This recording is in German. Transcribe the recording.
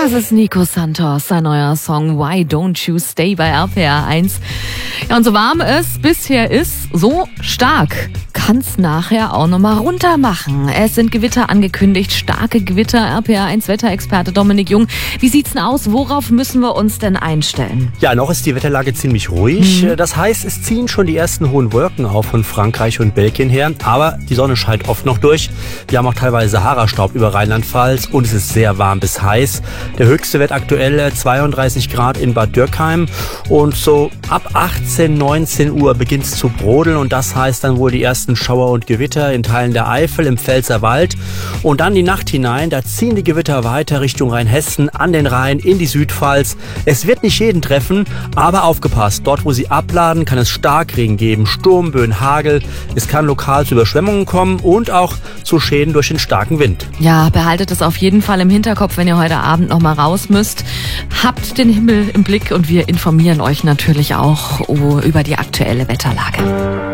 Das ist Nico Santos, sein neuer Song Why Don't You Stay bei RPR 1. Ja, und so warm es bisher ist, so stark kann's nachher auch nochmal runter machen. Es sind Gewitter angekündigt, starke Gewitter. RPR 1 Wetterexperte Dominik Jung. Wie sieht's denn aus? Worauf müssen wir uns denn einstellen? Ja, noch ist die Wetterlage ziemlich ruhig. Das heißt, es ziehen schon die ersten hohen Wolken auf von Frankreich und Belgien her. Aber die Sonne scheint oft noch durch. Wir haben auch teilweise Sahara-Staub über Rheinland-Pfalz und es ist sehr warm bis heiß. Der höchste Wert aktuell 32 Grad in Bad Dürkheim. Und so ab 18, 19 Uhr beginnt es zu brodeln. Und das heißt dann wohl die ersten Schauer und Gewitter in Teilen der Eifel, im Pfälzerwald. Und dann die Nacht hinein, da ziehen die Gewitter weiter Richtung Rheinhessen, an den Rhein, in die Südpfalz. Es wird nicht jeden treffen, aber aufgepasst. Dort, wo sie abladen, kann es Starkregen geben, Sturmböen, Hagel. Es kann lokal zu Überschwemmungen kommen und auch zu Schäden durch den starken Wind. Ja, behaltet es auf jeden Fall im Hinterkopf, wenn ihr heute Abend noch mal raus müsst. Habt den Himmel im Blick und wir informieren euch natürlich auch über die aktuelle Wetterlage.